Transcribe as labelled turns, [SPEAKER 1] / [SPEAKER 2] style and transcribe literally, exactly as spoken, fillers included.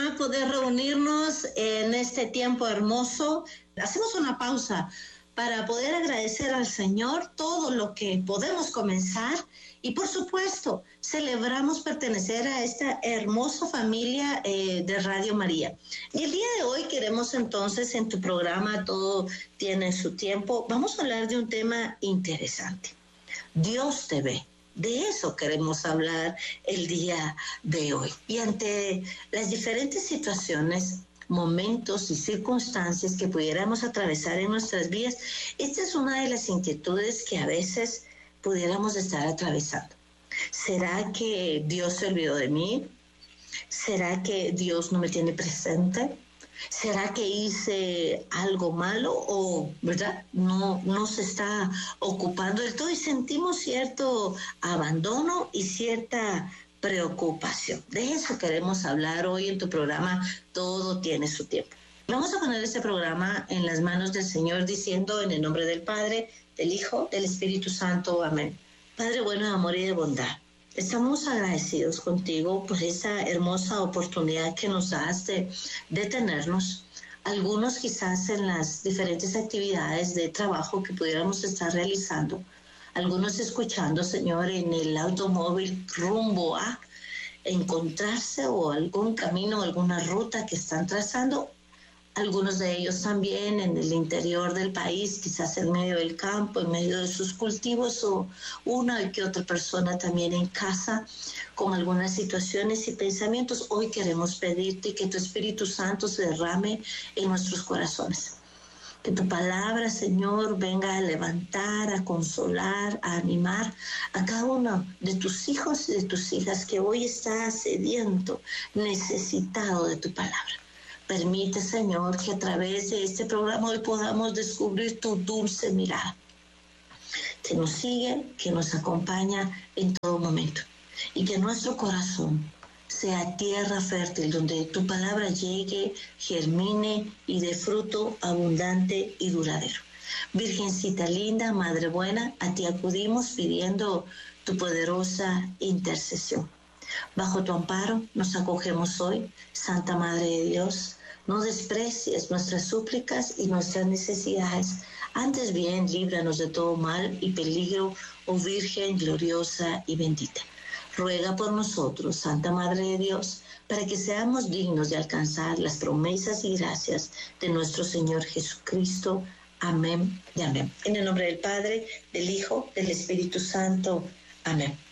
[SPEAKER 1] Señor poder reunirnos en este tiempo hermoso. Hacemos una pausa para poder agradecer al Señor todo lo que podemos comenzar y, por supuesto, celebramos pertenecer a esta hermosa familia eh, de Radio María. Y el día de hoy queremos entonces, en tu programa Todo tiene su tiempo, vamos a hablar de un tema interesante. Dios te ve. De eso queremos hablar el día de hoy. Y ante las diferentes situaciones, momentos y circunstancias que pudiéramos atravesar en nuestras vidas, esta es una de las inquietudes que a veces pudiéramos estar atravesando. ¿Será que Dios se olvidó de mí? ¿Será que Dios no me tiene presente? ¿Será que hice algo malo o, verdad, no, no se está ocupando del todo? Y sentimos cierto abandono y cierta preocupación. De eso queremos hablar hoy en tu programa Todo tiene su tiempo. Vamos a poner este programa en las manos del Señor diciendo en el nombre del Padre, del Hijo, del Espíritu Santo. Amén. Padre bueno de amor y de bondad, estamos agradecidos contigo por esa hermosa oportunidad que nos das de detenernos, algunos quizás en las diferentes actividades de trabajo que pudiéramos estar realizando, algunos escuchando, Señor, en el automóvil rumbo a encontrarse o algún camino, alguna ruta que están trazando, algunos de ellos también en el interior del país, quizás en medio del campo, en medio de sus cultivos, o una que otra persona también en casa con algunas situaciones y pensamientos. Hoy queremos pedirte que tu Espíritu Santo se derrame en nuestros corazones. Que tu palabra, Señor, venga a levantar, a consolar, a animar a cada uno de tus hijos y de tus hijas que hoy está sediento, necesitado de tu palabra. Permite, Señor, que a través de este programa hoy podamos descubrir tu dulce mirada, que nos sigue, que nos acompaña en todo momento, y que nuestro corazón sea tierra fértil donde tu palabra llegue, germine y dé fruto abundante y duradero. Virgencita linda, Madre buena, a ti acudimos pidiendo tu poderosa intercesión. Bajo tu amparo nos acogemos hoy, Santa Madre de Dios. No desprecies nuestras súplicas y nuestras necesidades. Antes bien, líbranos de todo mal y peligro, oh Virgen gloriosa y bendita. Ruega por nosotros, Santa Madre de Dios, para que seamos dignos de alcanzar las promesas y gracias de nuestro Señor Jesucristo. Amén y amén. En el nombre del Padre, del Hijo, del Espíritu Santo. Amén.